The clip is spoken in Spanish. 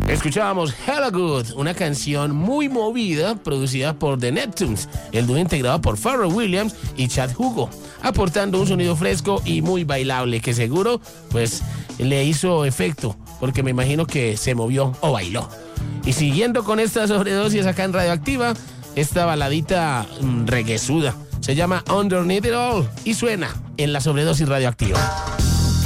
Escuchábamos Hella Good, una canción muy movida producida por The Neptunes, el dúo integrado por Pharrell Williams y Chad Hugo, aportando un sonido fresco y muy bailable que seguro pues le hizo efecto, porque me imagino que se movió o bailó. Y siguiendo con esta sobredosis acá en Radioactiva, esta baladita reguezuda se llama Underneath It All y suena en la sobredosis radioactiva.